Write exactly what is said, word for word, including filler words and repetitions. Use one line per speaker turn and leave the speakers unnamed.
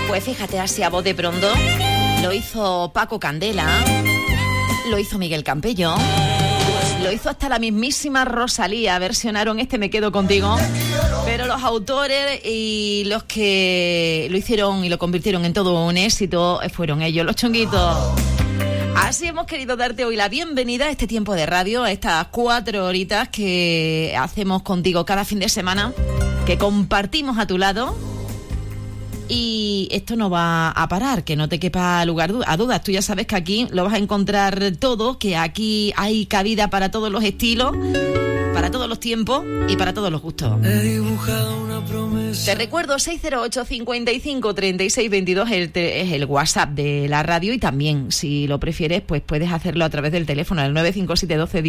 Pues fíjate, así a voz de pronto, lo hizo Paco Candela, lo hizo Miguel Campello, lo hizo hasta la mismísima Rosalía, versionaron este Me Quedo Contigo, pero los autores y los que lo hicieron y lo convirtieron en todo un éxito fueron ellos, los Chunguitos. Así hemos querido darte hoy la bienvenida a este tiempo de radio, a estas cuatro horitas que hacemos contigo cada fin de semana, que compartimos a tu lado. Y esto no va a parar, que no te quepa lugar a dudas. Tú ya sabes que aquí lo vas a encontrar todo, que aquí hay cabida para todos los estilos, para todos los tiempos y para todos los gustos.
He dibujado una promesa.
Te recuerdo, seis cero ocho, cincuenta y cinco, treinta y seis, veintidós es el, es el WhatsApp de la radio, y también, si lo prefieres, pues puedes hacerlo a través del teléfono, el nueve cinco siete uno dos